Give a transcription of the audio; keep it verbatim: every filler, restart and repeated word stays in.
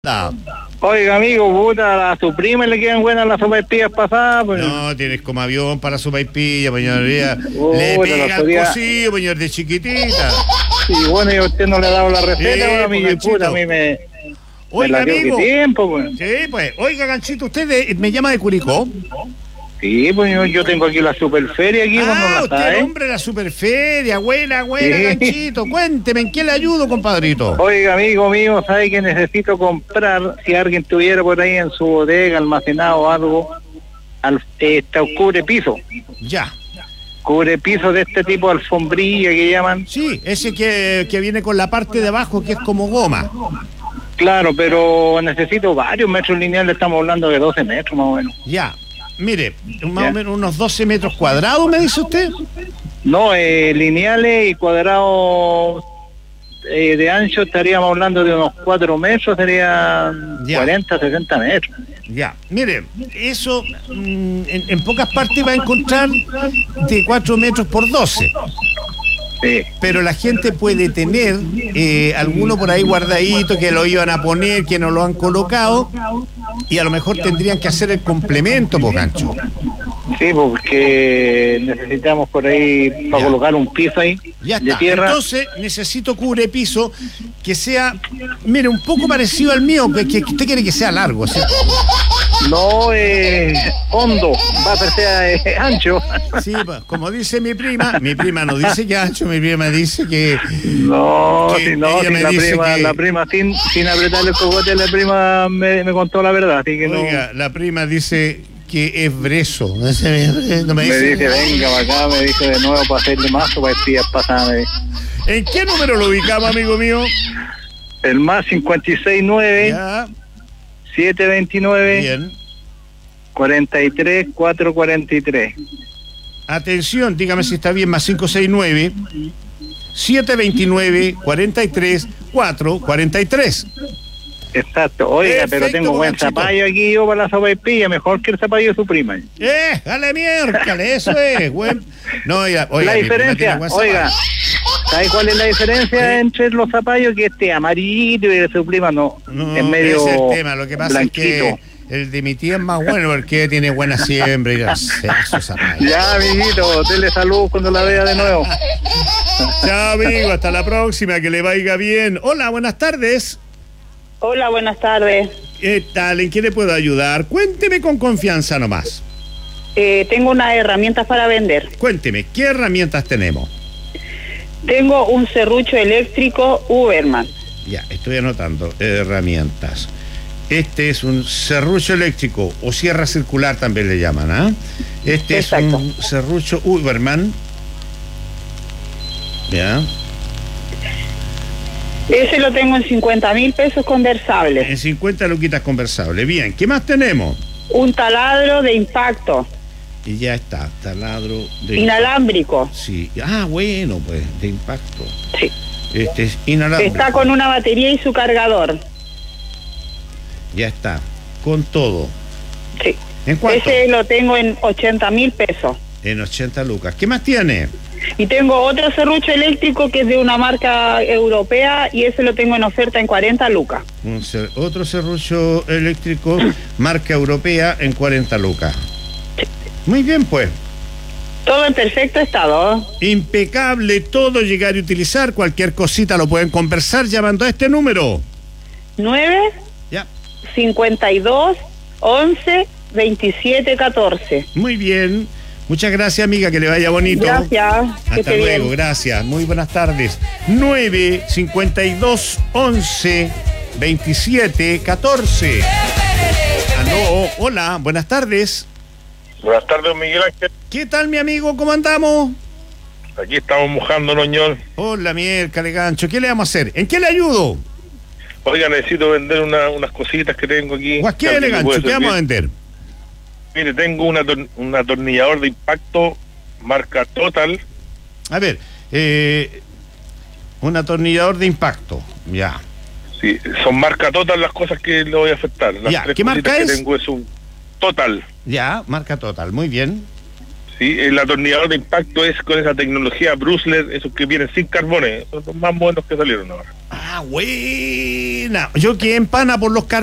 Ah. Oiga, amigo, puta, a su prima le quedan buenas las sopaipillas pasadas, pues. No, tienes como avión para sopaipilla, señoría. Oh, Le bueno, pega podría... el cocido, señor, de chiquitita. Y bueno, y a usted no le ha dado la receta, Sí, bueno, amigo, y Ganchito. puta, a mí me... Oiga, me la dio amigo. que tiempo, pues. Sí, pues. Oiga, Ganchito, ¿usted de- me llama de Curicó? Sí, pues yo, yo tengo aquí la superferia aquí, cuando Ah, la usted, sabe. hombre, la superferia, buena, buena, Sí. Ganchito. Cuénteme, ¿en qué le ayudo, compadrito? Oiga, amigo mío, ¿sabe que necesito comprar? Si alguien tuviera por ahí en su bodega almacenado algo, al, este, cubre piso. Ya. Cubre piso de este tipo, alfombrilla que llaman. Sí, ese que, que viene con la parte de abajo, que es como goma. Claro, pero necesito varios metros lineales, estamos hablando de doce metros más o menos. Ya. Mire, más Ya. o menos unos doce metros cuadrados, me dice usted. No, eh, lineales y cuadrados eh, de ancho estaríamos hablando de unos cuatro metros, serían Ya. cuarenta, sesenta metros. Ya, mire, eso mm, en, en pocas partes va a encontrar de cuatro metros por doce, Sí. pero la gente puede tener eh, alguno por ahí guardadito que lo iban a poner, que no lo han colocado, y a lo mejor tendrían que hacer el complemento, por gancho. Sí, porque necesitamos por ahí para Ya. colocar un piso ahí Ya de está. tierra. Entonces necesito cubre piso que sea, mire, un poco parecido al mío, que, que usted quiere que sea largo, ¿sí? No eh, hondo, va a ser sea, eh, ancho. Sí, pues, como dice mi prima, mi prima no dice que ancho, mi prima dice que... No, Que si no, ella si me la dice prima, que- la prima sin, sin apretarle el cogote, la prima me, me contó la verdad, así que Oiga, la prima dice que es brezo. No me no. Me dice. dice, venga para acá, me dice de nuevo para hacerle más o para espías pasadas. me dice. ¿En qué número lo ubicamos, amigo mío? El más cincuenta y seis nueve, Ya, siete veintinueve, bien. cuarenta y tres, cuatro cuarenta y tres. Atención, dígame si está bien, más cinco seis nueve, siete veintinueve, cuarenta y tres, cuatro cuarenta y tres. Exacto, oiga, pero Perfecto, tengo buen Panchito. zapallo aquí yo para la sopaipilla, mejor que el zapallo de su prima. ¡Eh! ¡Dale miércoles! Eso es, buen. No, oiga, oiga, la mi prima tiene diferencia, buen oiga, zapallo. ¿sabe cuál es la diferencia ¿Sí? entre los zapallos? Que este amarillo y de su prima no, No, es medio ese es el tema. Lo que pasa blanquito. es que el de mi tía es más bueno porque tiene buena siembra y gracias, zapallo. Ya, amiguito, dele salud cuando la vea de nuevo. Chao, amigo, hasta la próxima, que le vaya bien. Hola, buenas tardes. Hola, buenas tardes. ¿Qué tal? ¿En qué le puedo ayudar? Cuénteme con confianza nomás. Eh, tengo unas herramientas para vender. Cuénteme, ¿qué herramientas tenemos? Tengo un serrucho eléctrico Uberman. Ya, estoy anotando herramientas. Este es un serrucho eléctrico o sierra circular también le llaman, ¿ah? Este Exacto. es un serrucho Uberman. Ya. Ese lo tengo en cincuenta mil pesos En conversables. cincuenta luquitas conversables. Bien, ¿qué más tenemos? Un taladro de impacto, Y ya está, taladro de... inalámbrico. Sí. Ah, bueno, pues, de impacto. Sí. Este es inalámbrico. Está con una batería y su cargador. Ya está, con todo. Sí. ¿En cuánto? Ese lo tengo en ochenta mil pesos. En ochenta lucas. ¿Qué más tiene? Y tengo otro serrucho eléctrico que es de una marca europea y ese lo tengo en oferta en cuarenta lucas. Un ser- otro serrucho eléctrico, marca europea, en cuarenta lucas. Muy bien, pues. Todo en perfecto estado. Impecable todo, llegar y utilizar. Cualquier cosita lo pueden conversar llamando a este número. nueve Ya. cincuenta y dos once veintisiete catorce. Muy bien. Muchas gracias, amiga, que le vaya bonito. Gracias. Que Hasta esté luego, bien. gracias. Muy buenas tardes. nueve cincuenta y dos once veintisiete catorce. Aló, hola, buenas tardes. Buenas tardes, Miguel Ángel. ¿Qué tal, mi amigo? ¿Cómo andamos? Aquí estamos mojando, ñol. Hola, miércoles, gancho. ¿Qué le vamos a hacer? ¿En qué le ayudo? Oiga, necesito vender una- unas cositas que tengo aquí. Guasquele, ¿Alguien me puede gancho. ¿Qué vamos a servir? vender? Mire, tengo una ator- un atornillador de impacto marca Total. A ver, eh, un atornillador de impacto. Ya. Sí, son marca Total las cosas que le voy a afectar. Las Ya, tres ¿qué marca cositas es? que tengo es un Total. Ya, marca Total. Muy bien. Sí, el atornillador de impacto es con esa tecnología Brusler, esos que vienen sin carbones, son los más buenos que salieron ahora. Ah, buena. Yo quedé en pana por los carbones.